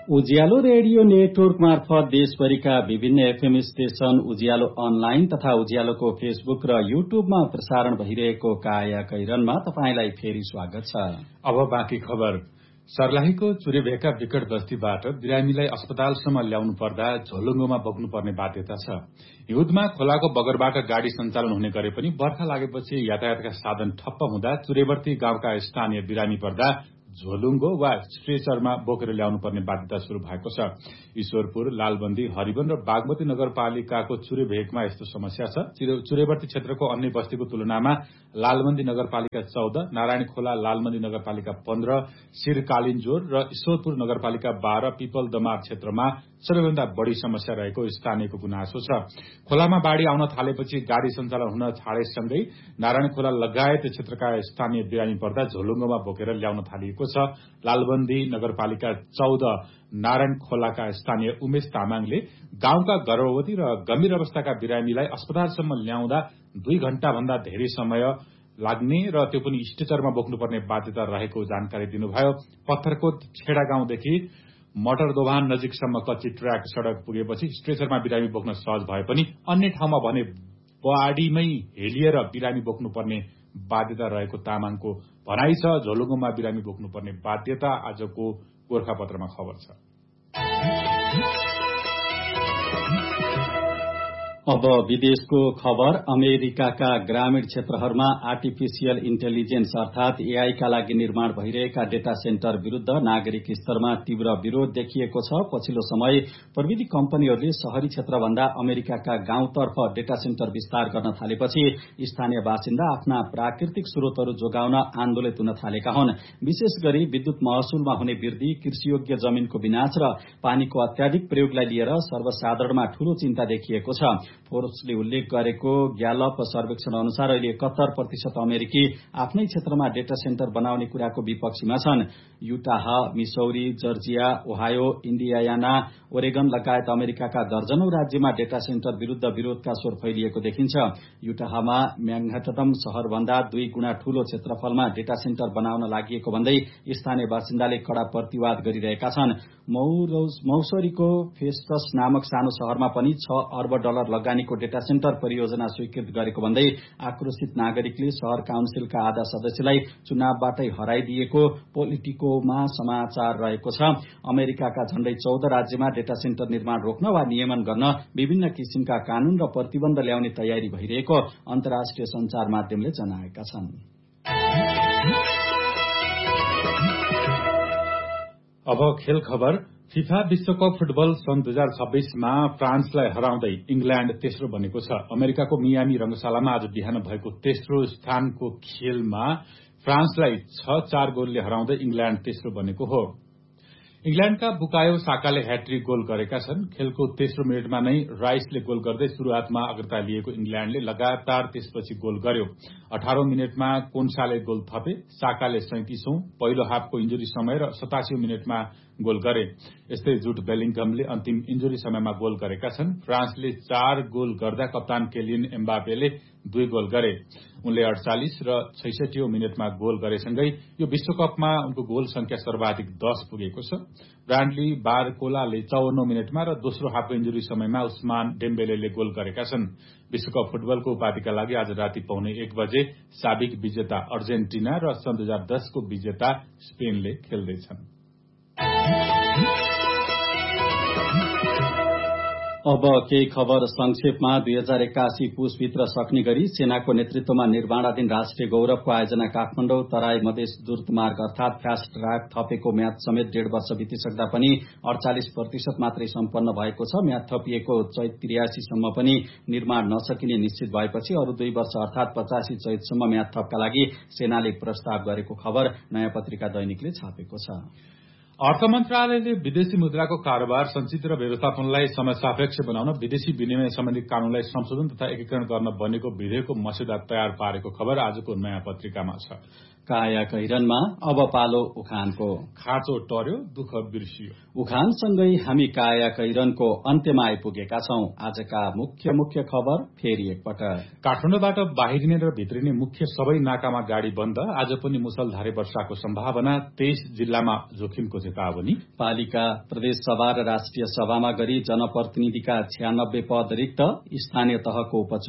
उज्यालो radio network मार्फत देशभरिका विभिन्न एफएम स्टेशन, उज्यालो अनलाइन तथा उज्यालोको फेसबुक र युट्युबमा प्रसारण भइरहेको काया कैरनमा तपाईंलाई फेरि स्वागत छ। अब बाँकी खबर। सर्लाहीको चुरेभेका विकट बस्तीबाट बिरामीलाई अस्पतालसम्म ल्याउनु पर्दा झोलुङ्गोमा बोक्नुपर्ने बाध्यता छ। हिउँदमा खोलाको बगरबाट गाड़ी सञ्चालन हुने गरे पनि बर्खा लागेपछि यातायातका साधन ठप्प हुँदा चुरेवर्ती गाउँका स्थानीय बिरामी पर्दा झोलुङ्गो वा स्ट्रेचरमा बोकेर ल्याउनु पर्ने बाध्यता शुरू भएको छ। ईश्वरपुर, लालबन्दी, हरिवन र बागमती नगरपालिकाको चुरेभेकमा यस्तो समस्या छ। चुरेवर्ती क्षेत्रको अन्य बस्तीको तुलनामा लालबन्दी नगरपालिका 14, नारायण खोला लालबन्दी नगरपालिका 15, शिरकालिन्जोर र ईश्वरपुर नगरपालिका 12, पिपल दमार क्षेत्रमा सबैभन्दा बढ़ी समस्या रहेको स्थानीयको गुनासो छ। खोलामा बाढ़ी आउन थालेपछि गाड़ी सञ्चालन हुन छाडेसँगै नारायण खोला लगायत क्षेत्रका स्थानीय बिरामी पर्दा झोलुङ्गोमा बोकेर ल्याउन थालिएको छ। लालबन्दी नगरपालिका 14 नारायण खोलाका स्थानीय उमेश तामाङले गाउँका गर्भवती र गम्भीर अवस्थाका बिरामीलाई अस्पतालसम्म ल्याउँदा 2 घण्टा भन्दा धेरै समय लाग्ने र त्यो पनि स्ट्रेचरमा बोक्नुपर्ने बाध्यता रहेको जानकारी दिनुभयो। पत्थरकोट छेडा गाउँदेखि मटर दोभान नजिकसम्म कच्ची ट्र्याक सड़क पुगेपछि स्ट्रेचरमा बिरामी बोक्न सहज भए पनि अन्य ठाउँमा भने बाढ़ीमै हेलिएर बिरामी बोक्नुपर्ने बाध्यता रहेको तामाङको भनाइ छ। झोलुङ्गोमा बिरामी बोक्नुपर्ने बाध्यता आजको गोर्खापत्रमा खबर छ। अब विदेशको खबर। अमेरिकाका ग्रामीण क्षेत्रहरूमा आर्टिफिशियल इन्टेलिजेन्स अर्थात एआईका लागि निर्माण भइरहेका डेटा सेन्टर विरूद्ध नागरिक स्तरमा तीव्र विरोध देखिएको छ। पछिल्लो समय प्रविधि कम्पनीहरूले शहरी क्षेत्रभन्दा अमेरिकाका गाउँतर्फ डेटा सेन्टर विस्तार गर्न थालेपछि स्थानीय बासिन्दा आफ्ना प्राकृतिक स्रोतहरू जोगाउन आन्दोलित हुन थालेका हुन्। विशेष गरी विद्युत महसुलमा हुने वृद्धि, कृषियोग्य जमीनको विनाश र पानीको अत्याधिक प्रयोगलाई लिएर सर्वसाधारणमा ठूलो चिन्ता देखिएको छ। फोर्ब्सले उल्लेख गरेको ग्यालप सर्वेक्षण अनुसार अहिले 71% अमेरिकी आफ्नै क्षेत्रमा डेटा सेन्टर बनाउने कुराको विपक्षीमा छन्। युटाह, Missouri, Georgia, Ohio, Indiana, Oregon लगायत अमेरिकाका दर्जनौं राज्यमा डेटा सेन्टर विरूद्ध विरोधका स्वर फैलिएको देखिन्छ। युटाहमा म्यानहट्टन शहरभन्दा 2 गुणा ठूलो क्षेत्रफलमा डेटा सेन्टर बनाउन लागि भन्दै स्थानीय बासिन्दाले कड़ा प्रतिवाद गरिरहेका छन्। मौसरीको फेस्टस नामक सानो शहरमा पनि $6 अर्ब लगानीको डेटा सेन्टर परियोजना स्वीकृत गरेको भन्दै आक्रोशित नागरिकले शहर काउन्सिलका आधा सदस्यलाई चुनावबाटै हराइदिएको पोलिटिकोमा समाचार रहेको छ। अमेरिकाका झण्डै 14 राज्यमा डेटा सेन्टर निर्माण रोक्न वा नियमन गर्न विभिन्न किसिमका कानून र प्रतिबन्ध ल्याउने तयारी भइरहेको अन्तर्राष्ट्रिय संचार माध्यमले जनाएका छन्। अब खेल खबर। फिफा विश्वकप फुटबल सन् 2026मा फ्रान्सलाई हराउँदै इंग्ल्याण्ड तेस्रो बनेको छ। अमेरिकाको मियामी रंगशालामा आज बिहान भएको तेस्रो स्थानको खेलमा फ्रान्सलाई 6-4 गोलले हराउँदै इंग्ल्याण्ड तेस्रो बनेको हो। इंग्ल्याण्डका बुकायो साकाले ह्याट्रिक गोल गरेका छन्। खेलको तेस्रो मिनटमा नै राइसले गोल गर्दै शुरूआतमा अग्रता लिएको इंग्ल्याण्डले लगातार त्यसपछि गोल गर्यो। 18औं मिनटमा कोन्साले गोल थपे। साकाले 37औं, पहिलो हाफको इन्जुरी समय र 87औं मिनटमा गोल गरे। यस्तै जुड बेलिङगमले अन्तिम इन्जुरी समयमा गोल गरेका छन्। फ्रान्सले 4 गोल गर्दा कप्तान केलियन एम्बापेले 2 गोल गरे। उनले 48 र 66औं मिनटमा गोल गरेसँगै यो विश्वकपमा उनको गोल संख्या सर्वाधिक 10 पुगेको छ। ब्रान्डली बारकोलाले 54औं मिनटमा र दोस्रो हाफको इन्जुरी समयमा उस्मान डेम्बेलेले गोल गरेका छन्। विश्वकप फुटबलको उपाधिका लागि आज राति 1:15 बजे साबिक विजेता अर्जेन्टिना र सन् 2010 को विजेता स्पेनले खेल्दैछन्। अब केही खबर संक्षेपमा। 2081 पुसभित्र सक्ने गरी सेनाको नेतृत्वमा निर्माणाधीन राष्ट्रिय गौरवको आयोजना काठमाडौँ तराई मधेस द्रुतमार्ग अर्थात फास्ट ट्र्याक थपेको म्याद समेत 1.5 वर्ष बितिसक्दा पनि 48% मात्रै सम्पन्न भएको छ। म्याद थपिएको चैत 83 सम्म पनि निर्माण नसकिने निश्चित भएपछि अरू 2 वर्ष अर्थात 85 चैतसम्म म्याद थपका लागि सेनाले प्रस्ताव गरेको खबर नयाँ पत्रिका दैनिकले छापेको छ। अर्थ मन्त्रालयले विदेशी मुद्राको कारोबार, सञ्चित र व्यवस्थापनलाई समयसापेक्ष बनाउन विदेशी विनिमय सम्बन्धी कानूनलाई संशोधन तथा एकीकरण गर्न बनेको विधेयकको मस्यौदा तयार पारेको खबर आजको नयाँ पत्रिकामा छ। काया कैरनमा अब पालो उखानको। खाँचो टर्यो, दुःख बिर्सियो। उखानसँगै हामी काया कैरनको अन्त्यमा आइपुगेका छौं। आजका मुख्य खबर फेरि एकपटक। काठमाडौँबाट बाहिरिने र भित्रिने मुख्य सबै नाकामा गाड़ी बन्द। आज पनि मुसलधारे वर्षाको सम्भावना। 23 जिल्लामा जोखिमको चेतावनी। पालिका, प्रदेश सभा र राष्ट्रिय सभामा गरी जनप्रतिनिधिका 96 पद रिक्त। स्थानीय तहको